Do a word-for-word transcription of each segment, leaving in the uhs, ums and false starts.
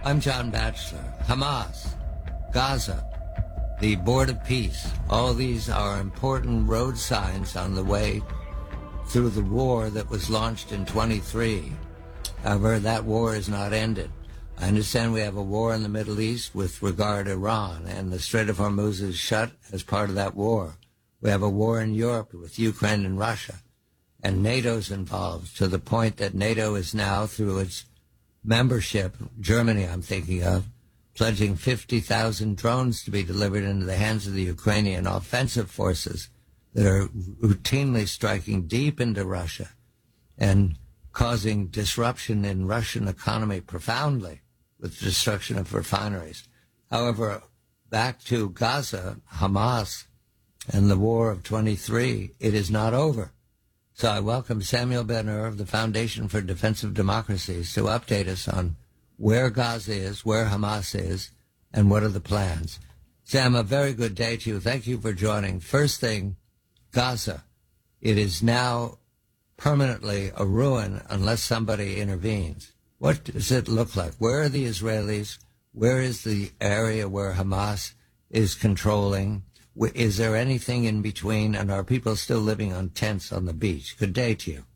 I'm John Batchelor. Hamas, Gaza, the Board of Peace, all these are important road signs on the way through the war that was launched in twenty-three. However, that war is not ended. I understand we have a war in the Middle East with regard to Iran, and the Strait of Hormuz is shut as part of that war. We have a war in Europe with Ukraine and Russia, and NATO's involved to the point that NATO is now, through its membership, Germany I'm thinking of, pledging fifty thousand drones to be delivered into the hands of the Ukrainian offensive forces that are routinely striking deep into Russia and causing disruption in Russian economy profoundly with the destruction of refineries. However, back to Gaza, Hamas, and the war of twenty-three, it is not over. So I welcome Samuel Ben-Ur of the Foundation for Defensive Democracies to update us on where Gaza is, where Hamas is, and what are the plans. Sam, a very good day to you. Thank you for joining. First thing, Gaza. It is now permanently a ruin unless somebody intervenes. What does it look like? Where are the Israelis? Where is the area where Hamas is controlling? Is there anything in between? And are people still living on tents on the beach? Good day to you.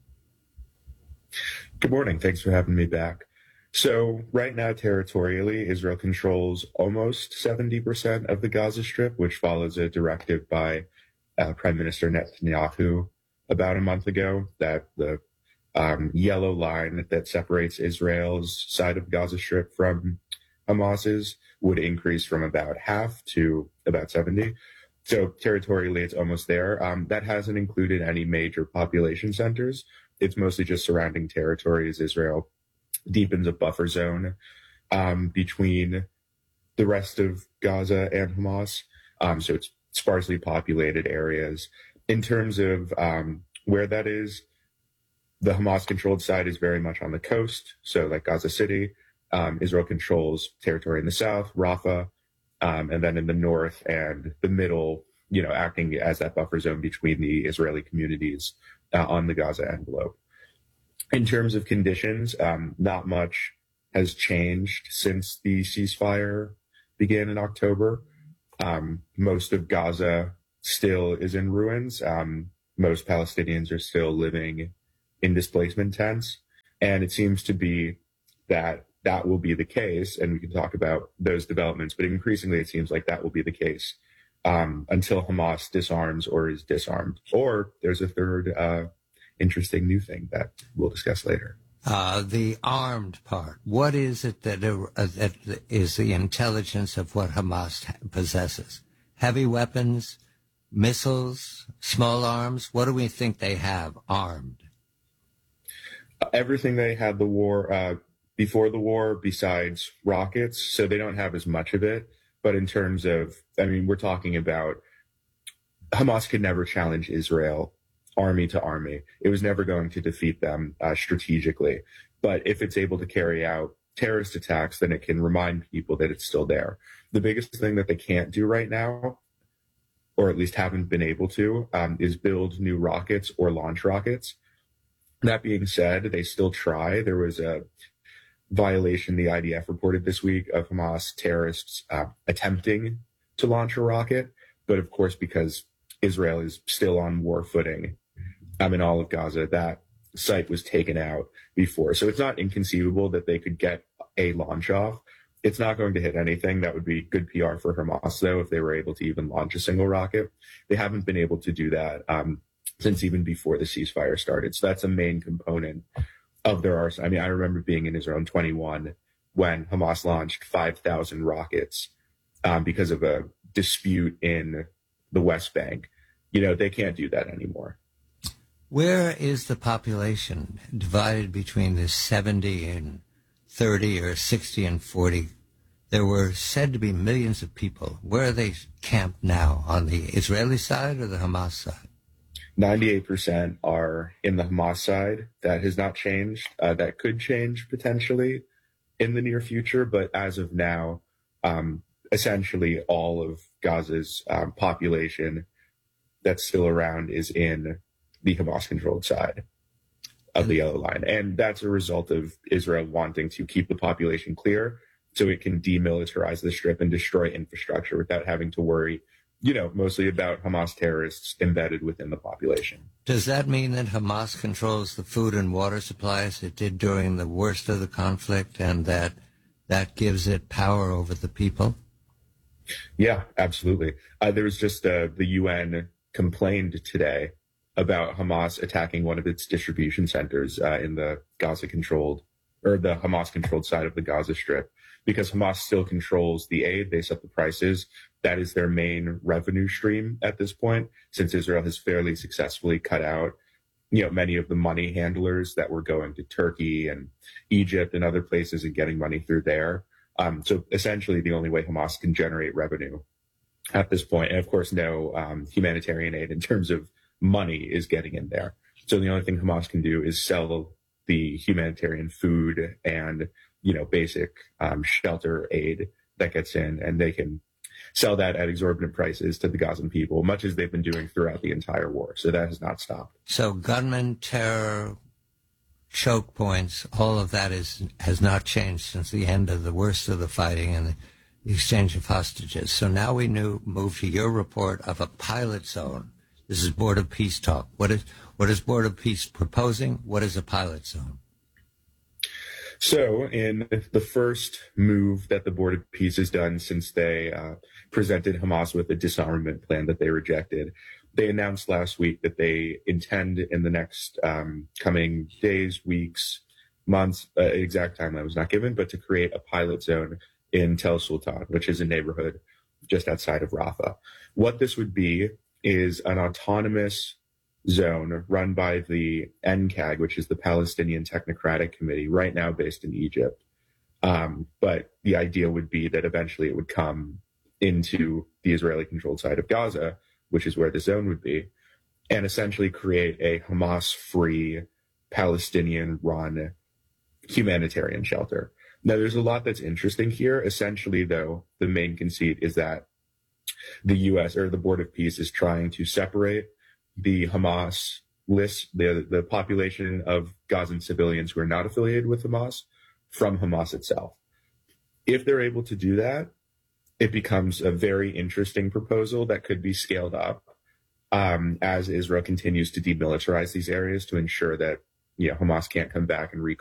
Good morning. Thanks for having me back. So right now, territorially, Israel controls almost seventy percent of the Gaza Strip, which follows a directive by uh, Prime Minister Netanyahu about a month ago that the um, yellow line that separates Israel's side of Gaza Strip from Hamas's would increase from about half to about seventy. So territorially, it's almost there. Um, that hasn't included any major population centers. It's mostly just surrounding territories. Israel deepens a buffer zone um, between the rest of Gaza and Hamas. Um, so it's sparsely populated areas. In terms of um, where that is, the Hamas-controlled side is very much on the coast. So like Gaza City, um, Israel controls territory in the south, Rafah, Um, and then in the north and the middle, you know, acting as that buffer zone between the Israeli communities uh, on the Gaza envelope. In terms of conditions, um, not much has changed since the ceasefire began in October. Um, most of Gaza still is in ruins. Um, most Palestinians are still living in displacement tents. And it seems to be that that will be the case, and we can talk about those developments, but increasingly it seems like that will be the case um, until Hamas disarms or is disarmed. Or there's a third uh, interesting new thing that we'll discuss later. Uh, the armed part. What is it that, uh, that is the intelligence of what Hamas possesses? Heavy weapons, missiles, small arms? What do we think they have armed? Uh, everything they had the war... Uh, before the war, besides rockets, so they don't have as much of it. But in terms of, I mean, we're talking about Hamas could never challenge Israel army to army. It was never going to defeat them uh, strategically. But if it's able to carry out terrorist attacks, then it can remind people that it's still there. The biggest thing that they can't do right now, or at least haven't been able to, um, is build new rockets or launch rockets. That being said, they still try. There was a violation the I D F reported this week of Hamas terrorists uh, attempting to launch a rocket. But of course, because Israel is still on war footing um, in all of Gaza, that site was taken out before. So it's not inconceivable that they could get a launch off. It's not going to hit anything. That would be good P R for Hamas, though, if they were able to even launch a single rocket. They haven't been able to do that um, since even before the ceasefire started. So that's a main component of their arsenal. I mean, I remember being in Israel in twenty-one when Hamas launched five thousand rockets um, because of a dispute in the West Bank. You know, they can't do that anymore. Where is the population divided between the seventy and thirty or sixty and forty? There were said to be millions of people. Where are they camped now, on the Israeli side or the Hamas side? ninety-eight percent are in the Hamas side. That has not changed. Uh, that could change potentially in the near future, but as of now, um, essentially all of Gaza's um, population that's still around is in the Hamas-controlled side of the yellow line. And that's a result of Israel wanting to keep the population clear so it can demilitarize the Strip and destroy infrastructure without having to worry, you know, mostly about Hamas terrorists embedded within the population. Does that mean that Hamas controls the food and water supplies it did during the worst of the conflict, and that that gives it power over the people? Yeah, absolutely. Uh, there was just uh, the U N complained today about Hamas attacking one of its distribution centers uh, in the Gaza-controlled, or the Hamas-controlled side of the Gaza Strip, because Hamas still controls the aid. They set the prices. That is their main revenue stream at this point, since Israel has fairly successfully cut out, you know, many of the money handlers that were going to Turkey and Egypt and other places and getting money through there. Um, so essentially the only way Hamas can generate revenue at this point, and of course no um, humanitarian aid in terms of money is getting in there. So the only thing Hamas can do is sell the humanitarian food and, you know, basic um, shelter aid that gets in, and they can sell that at exorbitant prices to the Gazan people, much as they've been doing throughout the entire war. So that has not stopped. So gunmen, terror, choke points, all of that is has not changed since the end of the worst of the fighting and the exchange of hostages. So now we knew, move to your report of a pilot zone. This is Board of Peace talk. What is what is Board of Peace proposing? What is a pilot zone? So in the first move that the Board of Peace has done since they uh, presented Hamas with a disarmament plan that they rejected, they announced last week that they intend in the next um, coming days, weeks, months, uh, exact timeline was not given, but to create a pilot zone in Tel Sultan, which is a neighborhood just outside of Rafah. What this would be is an autonomous zone run by the N C A G, which is the Palestinian Technocratic Committee, right now based in Egypt. Um, but the idea would be that eventually it would come into the Israeli-controlled side of Gaza, which is where the zone would be, and essentially create a Hamas-free, Palestinian-run humanitarian shelter. Now, there's a lot that's interesting here. Essentially, though, the main conceit is that the U S or the Board of Peace is trying to separate the Hamas list, the, the population of Gazan civilians who are not affiliated with Hamas, from Hamas itself. If they're able to do that, it becomes a very interesting proposal that could be scaled up um, as Israel continues to demilitarize these areas to ensure that, you know, Hamas can't come back and wreak